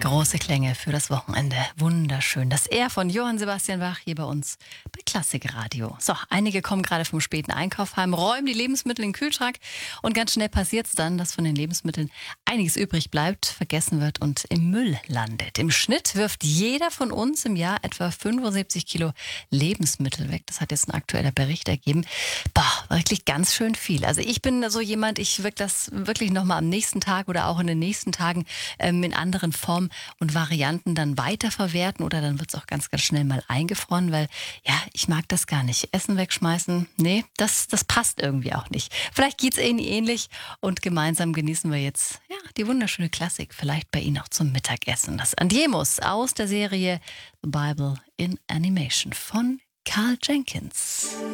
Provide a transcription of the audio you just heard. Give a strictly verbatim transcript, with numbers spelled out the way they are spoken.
Große Klänge für das Wochenende. Wunderschön. Das Er von Johann Sebastian Bach hier bei uns bei Klassik Radio. So, einige kommen gerade vom späten Einkauf heim, räumen die Lebensmittel in den Kühlschrank und ganz schnell passiert es dann, dass von den Lebensmitteln einiges übrig bleibt, vergessen wird und im Müll landet. Im Schnitt wirft jeder von uns im Jahr etwa fünfundsiebzig Kilo Lebensmittel weg. Das hat jetzt ein aktueller Bericht ergeben. Boah, wirklich ganz schön viel. Also ich bin so jemand, ich wirke das wirklich nochmal am nächsten Tag oder auch in den nächsten Tagen ähm, in anderen Formen und Varianten dann weiterverwerten oder dann wird es auch ganz, ganz schnell mal eingefroren, weil ja, ich mag das gar nicht. Essen wegschmeißen, nee, das, das passt irgendwie auch nicht. Vielleicht geht's Ihnen ähnlich und gemeinsam genießen wir jetzt ja, die wunderschöne Klassik, vielleicht bei Ihnen auch zum Mittagessen. Das Andiemos aus der Serie The Bible in Animation von Carl Jenkins.